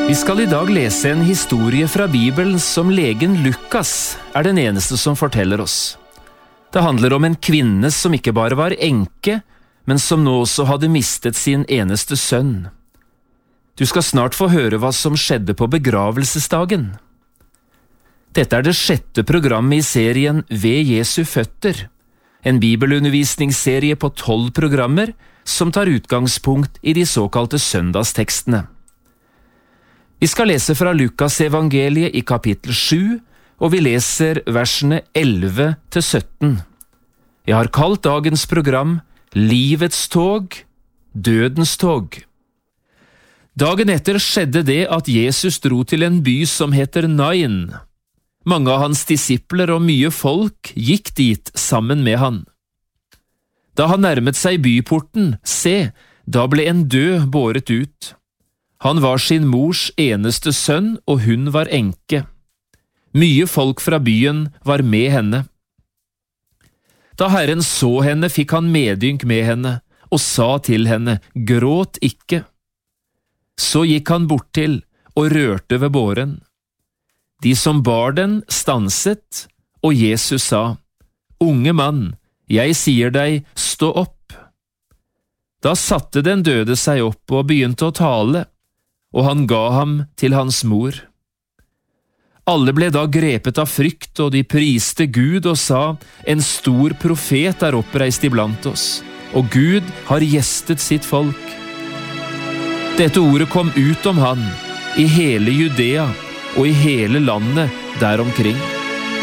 Vi skal i dag lese en historie fra Bibelen som legen Lukas den eneste som forteller oss. Det handler om en kvinne som ikke bare var enke, men som nå også hadde mistet sin eneste sønn. Du skal snart få høre hva som skjedde på begravelsesdagen. Dette det 6. programmet i serien Ved Jesu føtter, en bibelundervisningsserie på 12 programmer som tar utgangspunkt i de såkalte søndagstekstene. Vi skal lese fra Lukas evangeliet i kapittel 7, og vi leser versene 11-17. Jeg har kalt dagens program Livets tog, dødens tog. Dagen etter skjedde det at Jesus dro til en by som heter Nain. Mange av hans disipler og mye folk gikk dit sammen med han. Da han nærmet seg byporten, se, da ble en død båret ut. Han var sin mors eneste sønn, og hun var enke. Mye folk fra byen var med henne. Da Herren så henne, fikk han medynk med henne, og sa til henne, gråt ikke. Så gikk han bort til og rørte ved båren. De som bar den stanset, og Jesus sa, unge mann, jeg sier deg, stå opp. Da satte den døde seg opp og begynte å tale, og han ga ham til hans mor. Alle ble da grepet av frykt, og de priste Gud og sa, en stor profet oppreist iblant oss, og Gud har gjestet sitt folk. Dette ordet kom ut om han, i hele Judea og i hele landet der omkring.